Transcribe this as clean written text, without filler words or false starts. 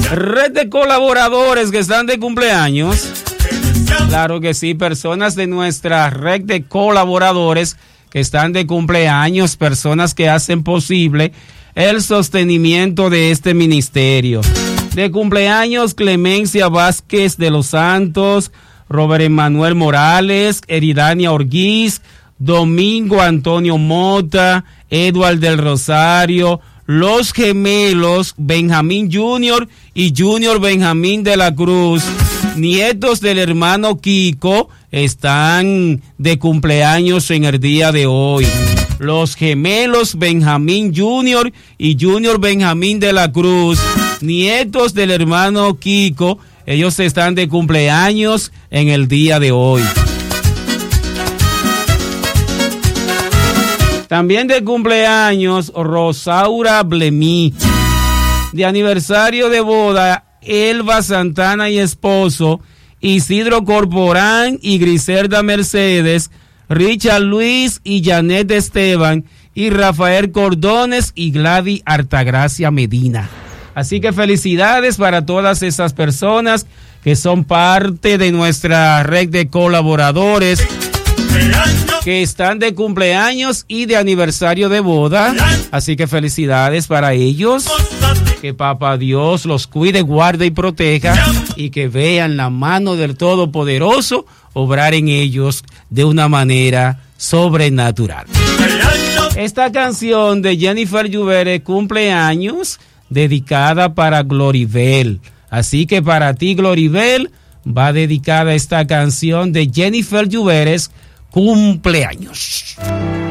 Red de colaboradores que están de cumpleaños. Claro que sí, personas de nuestra red de colaboradores que están de cumpleaños, personas que hacen posible el sostenimiento de este ministerio. De cumpleaños, Clemencia Vázquez de los Santos, Robert Emanuel Morales, Eridania Orguiz, Domingo Antonio Mota, Eduard del Rosario, los gemelos Benjamín Junior y Junior Benjamín de la Cruz, nietos del hermano Kiko, están de cumpleaños en el día de hoy. Los gemelos Benjamín Junior y Junior Benjamín de la Cruz, nietos del hermano Kiko, ellos están de cumpleaños en el día de hoy. También de cumpleaños Rosaura Blemí. De aniversario de boda, Elba Santana y esposo, Isidro Corporán y Griselda Mercedes, Richard Luis y Janet Esteban, y Rafael Cordones y Gladys Artagracia Medina. Así que felicidades para todas esas personas que son parte de nuestra red de colaboradores, que están de cumpleaños y de aniversario de boda. Así que felicidades para ellos. Que Papá Dios los cuide, guarde y proteja, y que vean la mano del Todopoderoso obrar en ellos de una manera sobrenatural. Esta canción de Jennifer Lluvere, cumpleaños, dedicada para Gloribel. Así que para ti, Gloribel, va dedicada esta canción de Jennifer Lluvere, cumpleaños.